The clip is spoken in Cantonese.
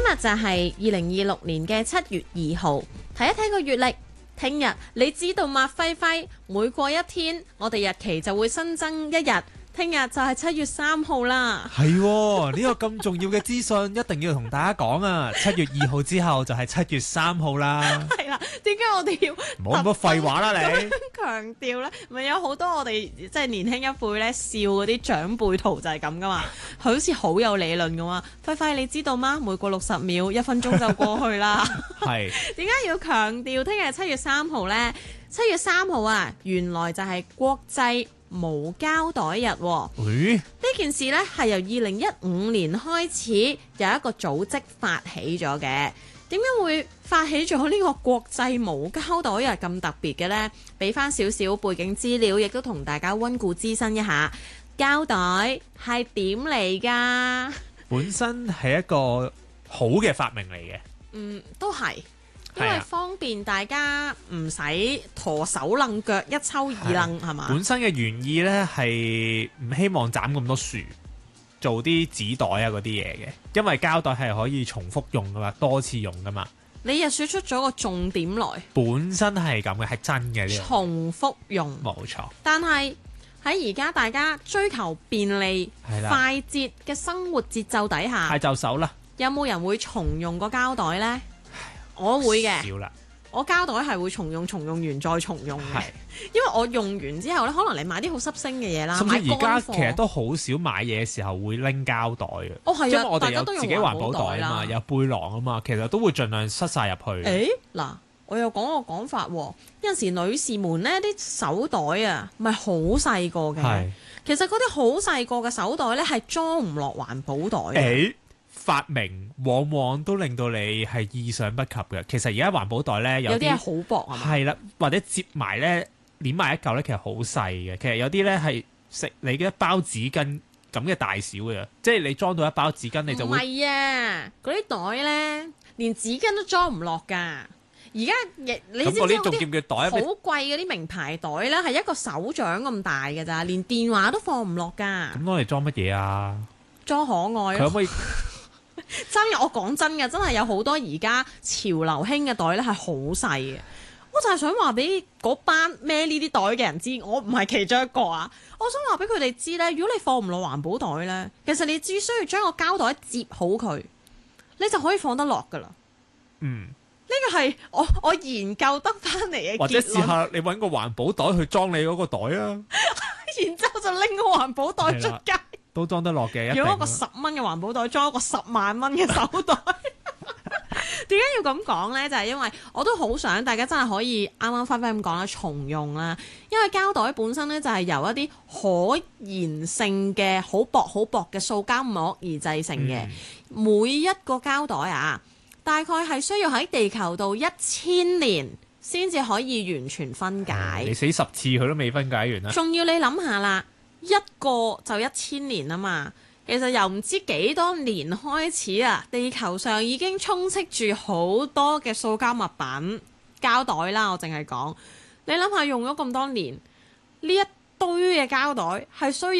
日就係2026年嘅7月2號，睇一睇個月曆。聽日你知道嗎，輝輝？每過一天，我哋日期就會新增一日。聽日就係7月3號啦。 係呢個咁重要嘅資訊，一定要同大家講啊！7月2號之後就係7月3號啦。 係啦，點解我哋要唔好咁多廢話啦你？ 強調呢？咪有好多我哋即係年輕一輩呢，笑嗰啲長輩圖就係咁噶嘛，好似好有理論噶嘛。輝輝你知道嗎？每過60秒1分鐘就過去啦。 係點解要強調聽日7月3號呢？7月3號啊，原來就係國際無膠袋日喎。呢件事呢，係由2015年開始有一個組織發起咗嘅。點解會發起咗呢個國際無膠袋日咁特別嘅呢？俾翻少少背景資料，亦都同大家溫故知新一下。膠袋係點嚟㗎？ 本身係一個好嘅發明嚟嘅。 都係。因為方便大家唔使陀手楞腳一抽二楞係嘛？ 本身嘅原意呢係唔希望斬咁多樹，做啲紙袋啊嗰啲嘢嘅，因為膠袋係可以重複用噶嘛，多次用噶嘛。 你又說出咗個重點來， 本身係咁嘅，係真嘅呢個。 重複用， 冇錯。 但係喺而家大家追求便利、快捷嘅生活節奏底下， 係就手啦。 有冇人會重用個膠袋呢？我會嘅， 少啦。 我膠袋係會重用完再重用嘅，因為我用完之後咧，可能你買啲好濕星嘅嘢啦， 甚至而家其實都好少買嘢嘅時候會拎膠袋嘅。 哦係啊， 因為我哋有自己環保袋啊嘛，有背囊啊嘛，其實都會盡量塞晒入去。 嗱，我又講個講法喎，有陣時女士們咧啲手袋啊，咪好細個嘅，其實嗰啲好細個嘅手袋咧係裝唔落環保袋。 發明往往都令到你係意想不及嘅。其實而家環保袋咧有啲係好薄啊， 係啦，或者摺埋咧攣埋一嚿咧，其實好細嘅。其實有啲咧係食你嘅一包紙巾咁嘅大小嘅，即係你裝到一包紙巾你就會。唔係啊， 嗰啲袋咧連紙巾都裝唔落㗎。而家你知唔知嗰啲好貴嗰啲名牌袋咧係一個手掌咁大嘅咋，連電話都放唔落㗎。 咁攞嚟裝乜嘢啊？ 裝可愛。佢可唔可以？真嘅，我講真嘅，真係有好多而家潮流興嘅袋咧，係好細嘅。我就係想話俾嗰班孭呢啲袋嘅人知，我唔係其中一個啊。我想話俾佢哋知咧，如果你放唔落環保袋咧，其實你只需要將個膠袋摺好佢，你就可以放得落噶啦。呢個係我研究得翻嚟嘅結論。 或者試下你揾個環保袋去裝你嗰個袋啊， 然之後就拎個環保袋出街。 都裝得落嘅， 用一個10蚊嘅環保袋裝一個10萬蚊嘅手袋，點解要咁講呢？就係因為我都好想大家真係可以啱啱輝輝咁講啦，重用啦。因為膠袋本身呢，就係由一啲可燃性嘅好薄嘅塑膠膜而製成嘅。每一個膠袋啊，大概係需要喺地球度1000年先至可以完全分解。 你死10次佢都未分解完啦。 仲要你諗下啦。一個就1000年啊嘛，其實由唔知幾多年開始啊，地球上已經充斥住好多嘅塑膠物品、膠袋啦。我淨係講，你諗下用咗咁多年，呢一堆嘅膠袋係需要